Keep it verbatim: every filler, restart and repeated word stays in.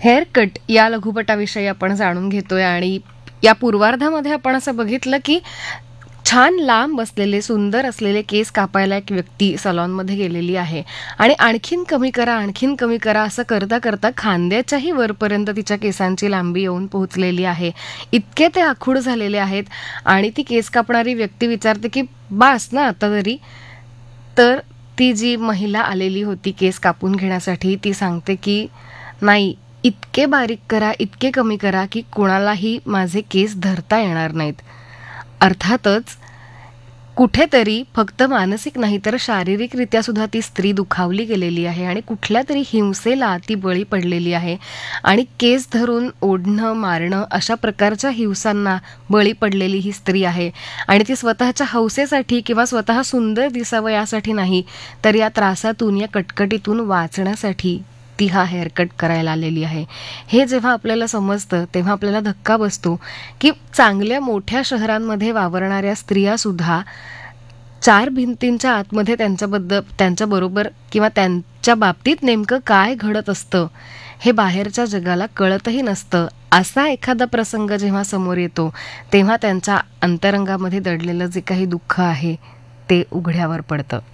Hair cut या लघुपटाविषयी आपण जाणून घेतोय आणि या पूर्वार्धामध्ये आपण असं बघितलं की छान लांब असलेले सुंदर असलेले केस कापायला एक व्यक्ती सलॉनमध्ये गेलेली आहे आणि आणखीन कमी करा आणखीन कमी करा असं करता करता खांद्याच्याही वरपर्यंत तिच्या केसांची लांबी येऊन पोहोचलेली आहे. इतके ते आखूड झालेले आहेत आणि ती केस कापणारी व्यक्ती विचारते की बास ना आता तरी. तर ती जी महिला आलेली होती केस कापून घेण्यासाठी ती सांगते की नाही, इतके बारीक करा इतके कमी करा की कोणालाही माझे केस धरता येणार नाहीत. अर्थातच कुठेतरी फक्त मानसिक नाही तर शारीरिकरित्या सुद्धा ती स्त्री दुखावली गेलेली आहे आणि कुठल्या तरी हिंसेला ती बळी पडलेली आहे आणि केस धरून ओढणं मारणं अशा प्रकारच्या हिंसांना बळी पडलेली ही स्त्री आहे. आणि ती स्वतःच्या हौसेसाठी किंवा स्वतः सुंदर दिसावं यासाठी नाही तर या त्रासातून या कटकटीतून वाचण्यासाठी ती हा हेअरकट करायला आलेली आहे. हे जेव्हा आपल्याला समजतं तेव्हा आपल्याला धक्का बसतो की चांगल्या मोठ्या शहरांमध्ये वावरणाऱ्या स्त्रिया सुद्धा चार भिंतींच्या आतमध्ये त्यांच्याबद्दल त्यांच्याबरोबर किंवा त्यांच्या बाबतीत नेमकं काय घडत असतं हे बाहेरच्या जगाला कळतही नसतं. असा एखादा प्रसंग जेव्हा समोर येतो तेव्हा त्यांच्या अंतरंगामध्ये दडलेलं जे काही दुःख आहे ते उघड्यावर पडतं.